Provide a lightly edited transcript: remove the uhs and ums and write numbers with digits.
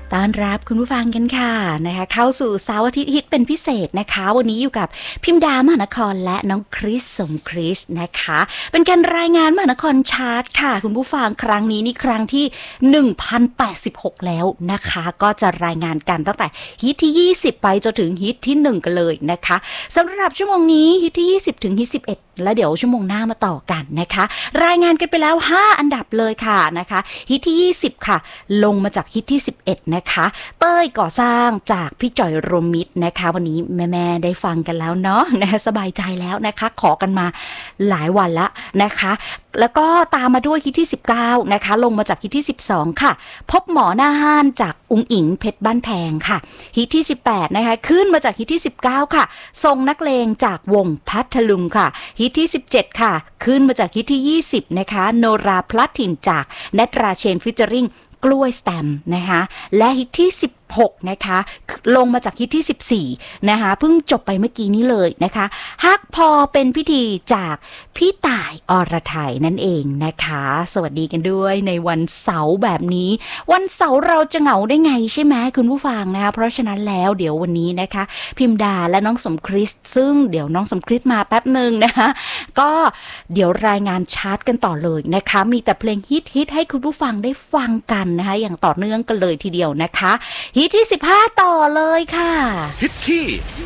ต้อนรับคุณผู้ฟังกันค่ะนะคะเข้าสู่เสาร์อาทิตย์ฮิตเป็นพิเศษนะคะวันนี้อยู่กับพิมดามหานครและน้องคริสสมคริสนะคะเป็นการรายงานมหานครชาร์ตค่ะคุณผู้ฟังครั้งนี้นี่ครั้งที่1086แล้วนะคะก็จะรายงานกันตั้งแต่ฮิตที่20ไปจนถึงฮิตที่1กันเลยนะคะสำหรับชั่วโมงนี้ฮิตที่20ถึงฮิต11แล้วเดี๋ยวชั่วโมงหน้ามาต่อกันนะคะรายงานกันไปแล้ว5อันดับเลยค่ะนะคะฮิตที่20ค่ะลงมาจากฮิตที่11นะคะเต้ยก่อสร้างจากพี่จ่อยรวมมิตรนะคะวันนี้แม่ๆได้ฟังกันแล้วเนาะนะคะสบายใจแล้วนะคะขอกันมาหลายวันละนะคะแล้วก็ตามมาด้วยฮิตที่19นะคะลงมาจากฮิตที่12ค่ะพบหมอหน้าห้านจากอุ๋งอิ๋งเพชรบ้านแพงค่ะฮิตที่18นะคะขึ้นมาจากฮิตที่19ค่ะทรงนักเลงจากวงพัทลุงค่ะฮิตที่17ค่ะขึ้นมาจากฮิตที่20นะคะโนราพลัดถิ่นจากแนทราเชนฟิชเจอริงกล้วยสแตมนะคะและฮิตที่16นะคะลงมาจากฮิตที่14นะคะเพิ่งจบไปเมื่อกี้นี้เลยนะคะฮักพอเป็นพิธีจากพี่ต่ายอรไทยนั่นเองนะคะสวัสดีกันด้วยในวันเสาร์แบบนี้วันเสาร์เราจะเหงาได้ไงใช่ไหมคุณผู้ฟังนะคะเพราะฉะนั้นแล้วเดี๋ยววันนี้นะคะพิมดาและน้องสมคริสซึ่งเดี๋ยวน้องสมคริสมาแป๊บนึงนะคะก็เดี๋ยวรายงานชาร์ตกันต่อเลยนะคะมีแต่เพลงฮิตให้คุณผู้ฟังได้ฟังกันนะคะอย่างต่อเนื่องกันเลยทีเดียวนะคะฮิตที่15ต่อเลยค่ะฮิตที่